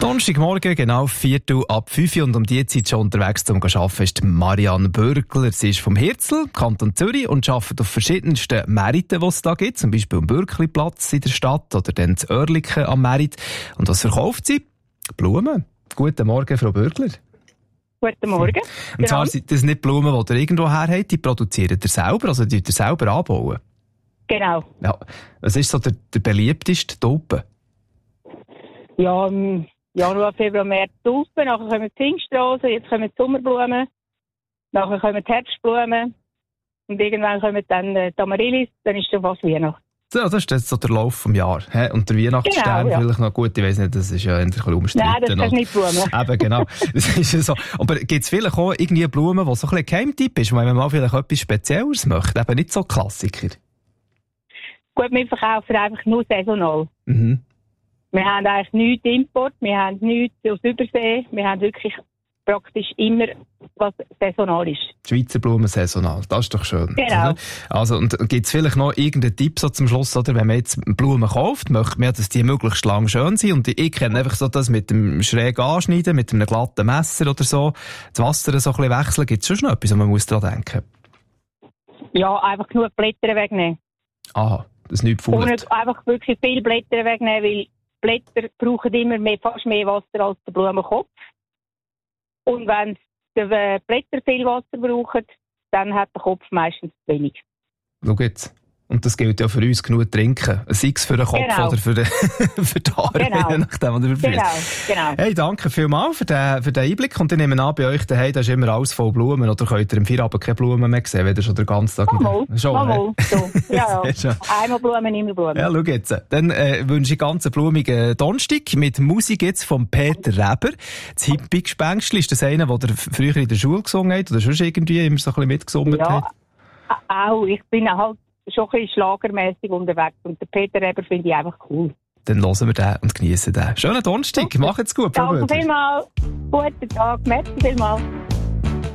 Donnerstagmorgen, genau 4:45 und um die Zeit schon unterwegs zum Arbeiten ist Marianne Bürgler. Sie ist vom Hirzel, Kanton Zürich, und arbeitet auf verschiedensten Märkten, die es da gibt, zum Beispiel am Bürkliplatz in der Stadt oder dann das Oerlikon am Märit. Und was verkauft sie? Blumen. Guten Morgen, Frau Bürgler. Guten Morgen. Und zwar sind das nicht Blumen, die ihr irgendwo her habt, die produzieren ihr selber, also die ihr selber anbauen? Genau. Ja. Was ist so der beliebteste Tulpen? Ja, im Januar, Februar, März Tulpen, nachher kommen die Pfingstrosen, jetzt kommen die Sommerblumen, nachher kommen die Herbstblumen und irgendwann kommen dann die Amaryllis, dann ist schon fast Weihnachten. So, das ist jetzt so der Lauf vom Jahr. He? Und der Weihnachtsstern vielleicht noch gut, ich weiss nicht, das ist ja ein bisschen umstritten. Nein, das kannst nicht Blumen. Eben, genau. Das ist ja so. Aber gibt es vielleicht auch irgendwie Blumen, die so ein bisschen Geheimtipp ist, wenn man mal vielleicht etwas Spezielles möchte? Eben nicht so Klassiker. Gut, wir verkaufen einfach nur saisonal. Mhm. Wir haben eigentlich nichts Import, wir haben nichts aus Übersee, wir haben wirklich praktisch immer, was saisonal ist. Die Schweizer Blumen saisonal, das ist doch schön. Genau. Oder? Also, und gibt es vielleicht noch irgendeinen Tipp so zum Schluss, oder? Wenn man jetzt Blumen kauft, möchte man, dass die möglichst lang schön sind. Und ich kenne einfach so das mit dem schräg anschneiden, mit einem glatten Messer oder so. Das Wasser so ein bisschen wechseln. Gibt es schon noch etwas, wo man muss dran denken? Ja, einfach genug Blätter wegnehmen. Aha, das nicht fault. Und einfach wirklich viele Blätter wegnehmen, weil Blätter brauchen immer fast mehr Wasser als der Blumenkopf. Und wenn die Blätter viel Wasser brauchen, dann hat der Kopf meistens zu wenig. Schau jetzt. Und das gilt ja für uns, genug trinken. Sei es für den Kopf oder für die Haare, je nachdem, was du Genau. Hey, danke vielmals für den Einblick. Und ich nehme an, bei euch daheim, da ist immer alles voll Blumen. Oder könnt ihr im Feierabend keine Blumen mehr sehen, wenn ihr schon den ganzen Tag... Mal. So. Ja. Einmal Blumen, immer Blumen. Ja, schau jetzt. Dann wünsche ich ganz einen blumigen Donnerstag mit Musik jetzt von Peter Reber. Das Hippie-Gespenstli, ist das einer, der früher in der Schule gesungen hat oder sonst irgendwie immer so ein bisschen mitgesungen hat? Ja, auch. Ich bin halt schon ein bisschen schlagermässig unterwegs und der Peter Reber finde ich einfach cool. Dann hören wir den und genießen den. Schönen Donnerstag, macht's gut, Frau Bürgler. Danke vielmals. Guten Tag, merci vielmals.